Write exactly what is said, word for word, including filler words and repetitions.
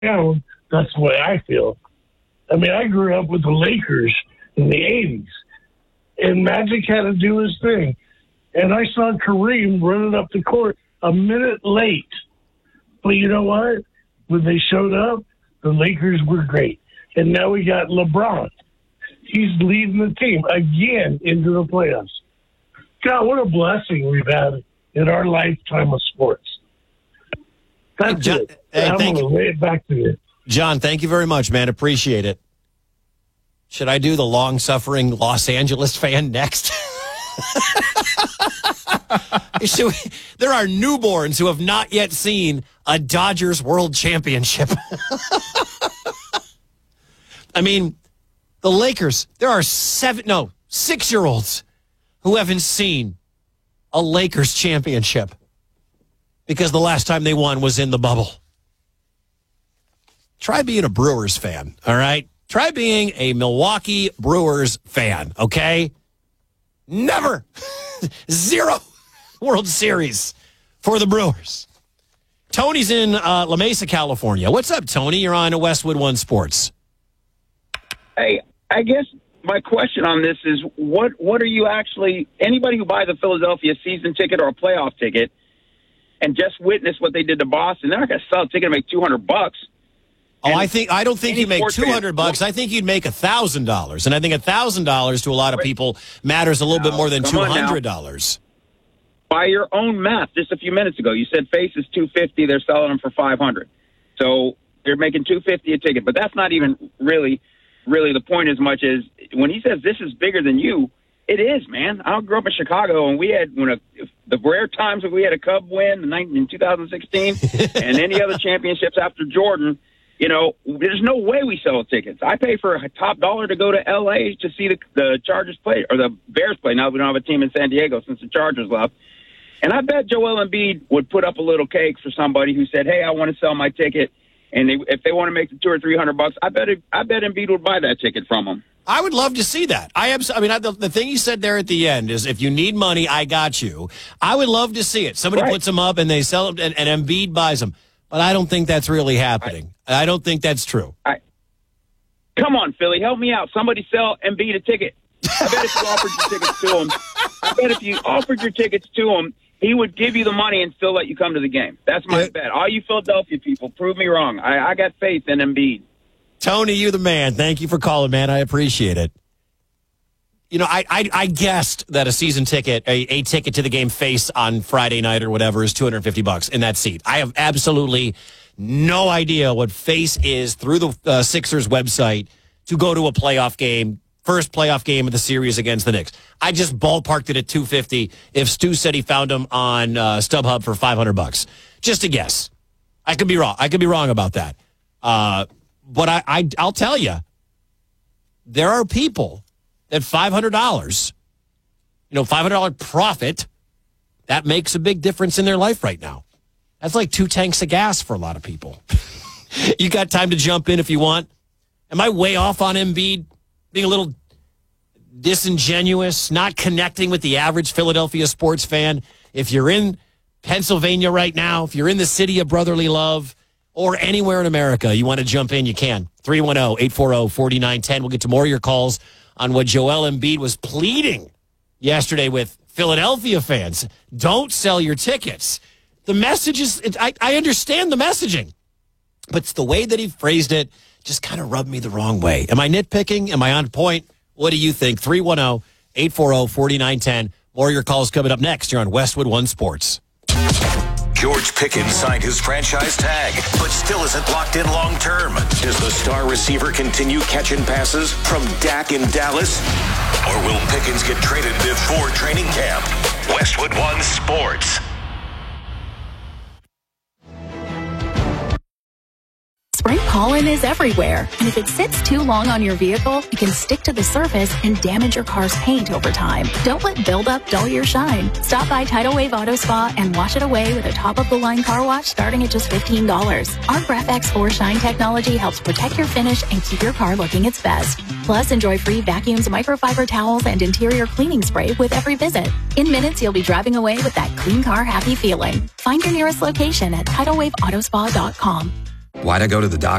down. That's the way I feel. I mean, I grew up with the Lakers in the eighties, and Magic had to do his thing. And I saw Kareem running up the court a minute late. But you know what? When they showed up, the Lakers were great. And now we got LeBron. He's leading the team again into the playoffs. God, what a blessing we've had in our lifetime of sports. That's hey, John, it. Hey, I'm going to lay it back to you. John, thank you very much, man. Appreciate it. Should I do the long-suffering Los Angeles fan next? Should we, there are newborns who have not yet seen a Dodgers World Championship. I mean, the Lakers, there are seven, no, six-year-olds who haven't seen a Lakers championship because the last time they won was in the bubble. Try being a Brewers fan, all right? Try being a Milwaukee Brewers fan, okay? Never. Zero World Series for the Brewers. Tony's in uh, La Mesa, California. What's up, Tony? You're on Westwood One Sports. Hey, I guess my question on this is what what are you actually – anybody who buys a Philadelphia season ticket or a playoff ticket and just witness what they did to Boston, they're not going to sell a ticket to make two hundred bucks. Oh, And I think I don't think you make two hundred bucks. I think you'd make a thousand dollars, and I think a thousand dollars to a lot of people matters a little bit more than two hundred dollars. By your own math, just a few minutes ago, you said Face is two fifty. They're selling them for five hundred. So they're making two fifty a ticket, but that's not even really, really the point as much as when he says this is bigger than you. It is, man. I grew up in Chicago, and we had when a, the rare times that we had a Cub win in two thousand sixteen and any other championships after Jordan. You know, there's no way we sell tickets. I pay for a top dollar to go to L A to see the, the Chargers play, or the Bears play. Now we don't have a team in San Diego since the Chargers left. And I bet Joel Embiid would put up a little cake for somebody who said, hey, I want to sell my ticket. And they, if they want to make the two or three hundred bucks, I bet it, I bet Embiid would buy that ticket from them. I would love to see that. I am. I mean, I, the, the thing you said there at the end is, if you need money, I got you. I would love to see it. Somebody Right. puts them up and they sell them, and, and Embiid buys them. But I don't think that's really happening. I, I don't think that's true. I, come on, Philly, help me out. Somebody sell Embiid a ticket. I bet if you offered your tickets to him, I bet if you offered your tickets to him, he would give you the money and still let you come to the game. That's my Yeah. bet. All you Philadelphia people, prove me wrong. I, I got faith in Embiid. Tony, you the man. Thank you for calling, man. I appreciate it. You know, I I, I guessed that a season ticket, a, a ticket to the game Face on Friday night or whatever, is two hundred fifty bucks in that seat. I have absolutely no idea what Face is through the uh, Sixers website to go to a playoff game, first playoff game of the series against the Knicks. I just ballparked it at two fifty. If Stu said he found them on uh, StubHub for five hundred bucks, just a guess. I could be wrong. I could be wrong about that. Uh, but I, I I'll tell you, there are people that five hundred dollars, you know, five hundred dollars profit, that makes a big difference in their life right now. That's like two tanks of gas for a lot of people. You got time to jump in if you want. Am I way off on Embiid being a little disingenuous, not connecting with the average Philadelphia sports fan? If you're in Pennsylvania right now, if you're in the city of brotherly love, or anywhere in America, you want to jump in, you can. three one zero, eight four zero, four nine one zero. We'll get to more of your calls on what Joel Embiid was pleading yesterday with Philadelphia fans. Don't sell your tickets. The message is, it, I, I understand the messaging, but it's the way that he phrased it just kind of rubbed me the wrong way. Am I nitpicking? Am I on point? What do you think? three one zero, eight four zero, four nine one zero. More of your calls coming up next. You're on Westwood One Sports. George Pickens signed his franchise tag, but still isn't locked in long term. Does the star receiver continue catching passes from Dak in Dallas? Or will Pickens get traded before training camp? Westwood One Sports. Spray pollen is everywhere, and if it sits too long on your vehicle, it can stick to the surface and damage your car's paint over time. Don't let buildup dull your shine. Stop by Tidal Wave Auto Spa and wash it away with a top-of-the-line car wash starting at just fifteen dollars. Our GraphX four Shine technology helps protect your finish and keep your car looking its best. Plus, enjoy free vacuums, microfiber towels, and interior cleaning spray with every visit. In minutes, you'll be driving away with that clean car happy feeling. Find your nearest location at tidal wave auto spa dot com. Why'd I go to the doctor?